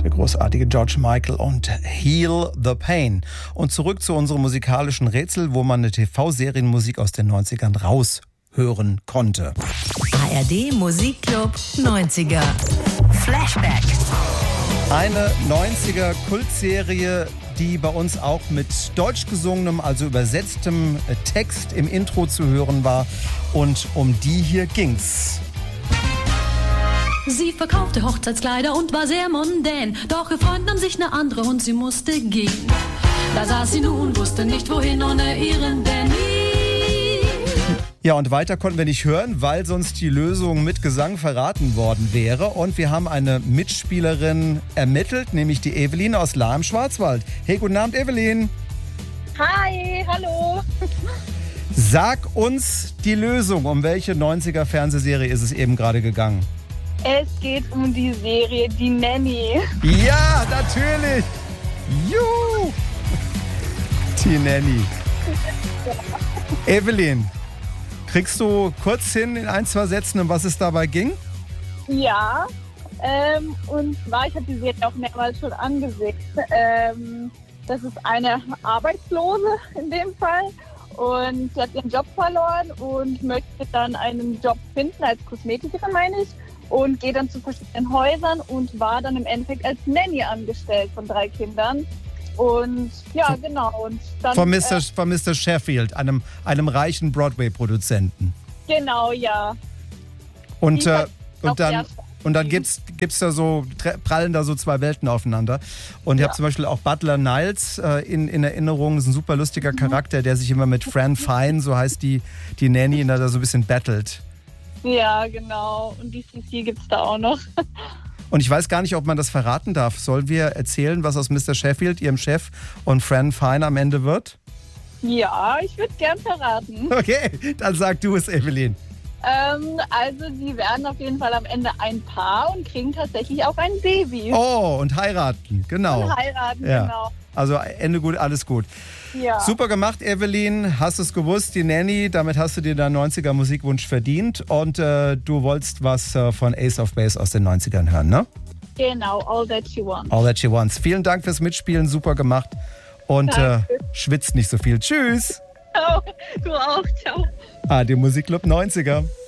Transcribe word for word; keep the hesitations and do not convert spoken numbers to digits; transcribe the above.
Der großartige George Michael und Heal the Pain. Und zurück zu unserem musikalischen Rätsel, wo man eine T V-Serienmusik aus den neunzigern raushören konnte. A R D Musikclub neunziger. Flashback. Eine neunziger-Kultserie, die bei uns auch mit deutsch gesungenem, also übersetztem Text im Intro zu hören war. Und um die hier ging's. Sie verkaufte Hochzeitskleider und war sehr mondän. Doch ihr Freund nahm sich eine andere und sie musste gehen. Da saß sie nun, wusste nicht wohin ohne ihren Danny. Ja, und weiter konnten wir nicht hören, weil sonst die Lösung mit Gesang verraten worden wäre. Und wir haben eine Mitspielerin ermittelt, nämlich die Evelyn aus Lahr im Schwarzwald. Hey, guten Abend, Evelyn. Hi, hallo. Sag uns die Lösung. Um welche neunziger-Fernsehserie ist es eben gerade gegangen? Es geht um die Serie Die Nanny. Ja, natürlich. Juhu. Die Nanny. Evelyn, kriegst du kurz hin in ein, zwei Sätzen, um was es dabei ging? Ja, ähm, und zwar, ich habe die Serie auch mehrmals schon angesehen. Ähm, das ist eine Arbeitslose in dem Fall. Und sie hat ihren Job verloren und möchte dann einen Job finden als Kosmetikerin, meine ich. Und geht dann zu verschiedenen Häusern und war dann im Endeffekt als Nanny angestellt von drei Kindern. Und ja, genau. Und dann, von, Mister Äh, von Mister Sheffield, einem, einem reichen Broadway-Produzenten. Genau, ja. Und, Die äh, hat auch und dann, sehr und dann gibt's, gibt's da so, prallen da so zwei Welten aufeinander. Und ich Ja. habe zum Beispiel auch Butler Niles äh, in, in Erinnerung. Das ist ein super lustiger Charakter, der sich immer mit Fran Fine, so heißt die, die Nanny, da so ein bisschen battelt. Ja, genau. Und die C C gibt es da auch noch. Und ich weiß gar nicht, ob man das verraten darf. Sollen wir erzählen, was aus Mister Sheffield, ihrem Chef, und Fran Fine am Ende wird? Ja, ich würde gern verraten. Okay, dann sag du es, Evelyn. Ähm, also sie werden auf jeden Fall am Ende ein Paar und kriegen tatsächlich auch ein Baby. Oh, und heiraten, genau. Und heiraten, Ja. genau. Also Ende gut, alles gut. Ja. Super gemacht, Evelyn. Hast es gewusst, die Nanny, damit hast du dir deinen neunziger Musikwunsch verdient. Und äh, du wolltest was äh, von Ace of Base aus den neunzigern hören, ne? Genau, All That She Wants. All That She Wants. Vielen Dank fürs Mitspielen, super gemacht. Und äh, Danke. schwitzt nicht so viel. Tschüss. Ciao. Du auch, ciao. Ah, der Musikclub neunziger.